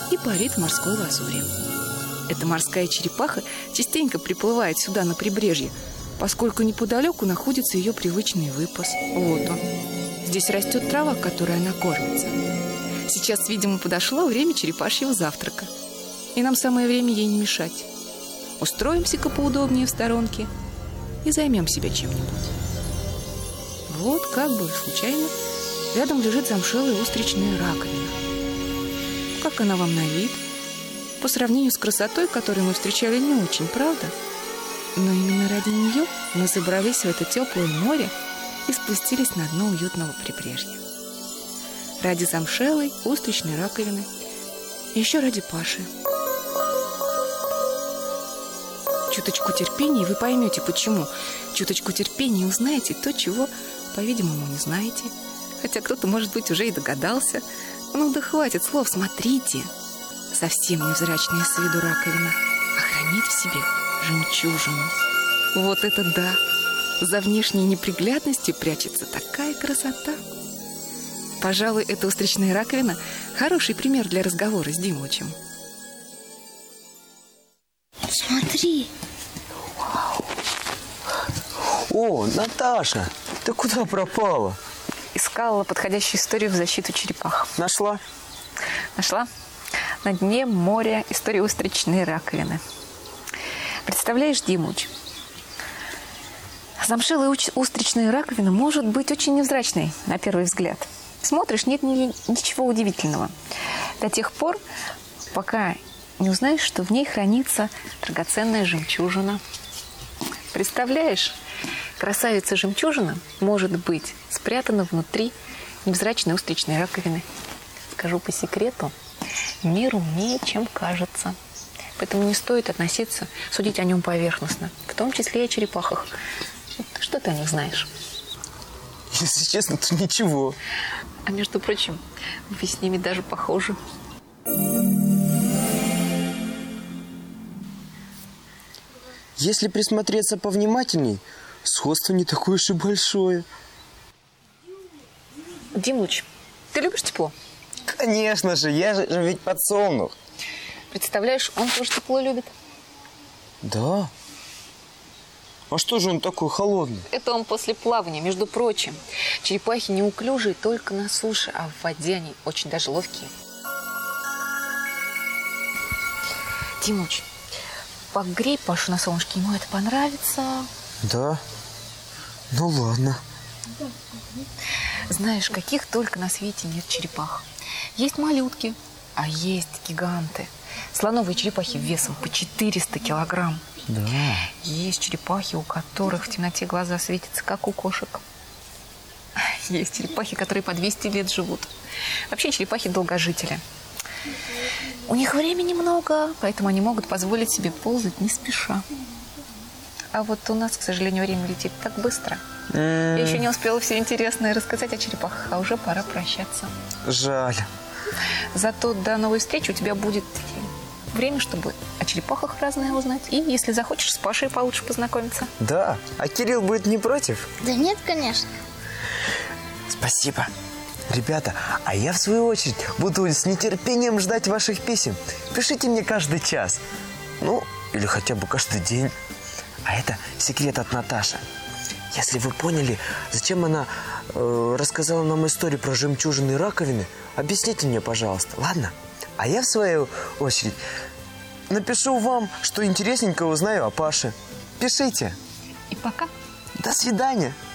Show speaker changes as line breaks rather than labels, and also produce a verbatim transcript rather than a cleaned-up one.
и парит в морской лазури. Эта морская черепаха частенько приплывает сюда, на прибрежье, поскольку неподалеку находится ее привычный выпас. Вот он. Здесь растет трава, которой она кормится. Сейчас, видимо, подошло время черепашьего завтрака. И нам самое время ей не мешать. Устроимся-ка поудобнее в сторонке и займем себя чем-нибудь. Вот, как бы случайно, рядом лежит замшелая устричная раковина. Как она вам на вид? По сравнению с красотой, которую мы встречали, не очень, правда? Но именно ради нее мы забрались в это теплое море и спустились на дно уютного прибрежья. Ради замшелой устричной раковины и еще ради Паши. Чуточку терпения, и вы поймете, почему. Чуточку терпения, и узнаете то, чего, по-видимому, не знаете. Хотя кто-то, может быть, уже и догадался. Ну да хватит слов, смотрите. Совсем невзрачная с виду раковина, а хранит в себе жемчужину. Вот это да! За внешней неприглядностью прячется такая красота. Пожалуй, эта устричная раковина – хороший пример для разговора с Димычем.
Смотри.
О, Наташа, ты куда пропала?
Искала подходящую историю в защиту черепах.
Нашла?
Нашла. На дне моря история устричной раковины. Представляешь, Димыч, замшелая устричная раковина может быть очень невзрачной на первый взгляд. Смотришь, нет ни, ничего удивительного. До тех пор, пока не узнаешь, что в ней хранится драгоценная жемчужина. Представляешь, красавица-жемчужина может быть спрятана внутри невзрачной устричной раковины. Скажу по секрету, мир умнее, чем кажется. Поэтому не стоит относиться, судить о нем поверхностно, в том числе и о черепахах. Что ты о них знаешь?
Если честно, то ничего.
А между прочим, вы с ними даже похожи.
Если присмотреться повнимательней, сходство не такое уж и большое.
Димыч, ты любишь тепло?
Конечно же, я же ведь подсолнух.
Представляешь, он тоже тепло любит.
Да? А что же он такой холодный?
Это он после плавания, между прочим. Черепахи неуклюжие только на суше, а в воде они очень даже ловкие. Димыч, погрей Пашу на солнышке, ему это понравится.
Да? Ну ладно.
Знаешь, каких только на свете нет черепах. Есть малютки, а есть гиганты. Слоновые черепахи весом по четыреста килограмм.
Да.
Есть черепахи, у которых в темноте глаза светятся, как у кошек. Есть черепахи, которые по двести лет живут. Вообще черепахи долгожители. У них времени много, поэтому они могут позволить себе ползать не спеша. А вот у нас, к сожалению, время летит так быстро. Я еще не успела все интересное рассказать о черепахах, а уже пора прощаться.
Жаль.
Зато до новой встречи у тебя будет время, чтобы о черепахах разное узнать. И, если захочешь, с Пашей получше познакомиться.
Да. А Кирилл будет не против?
Да нет, конечно.
Спасибо. Ребята, а я в свою очередь буду с нетерпением ждать ваших писем. Пишите мне каждый час. Ну, или хотя бы каждый день. А это секрет от Наташи. Если вы поняли, зачем она э, рассказала нам историю про жемчужины и раковины, объясните мне, пожалуйста, ладно? А я, в свою очередь, напишу вам, что интересненького узнаю о Паше. Пишите.
И пока.
До свидания.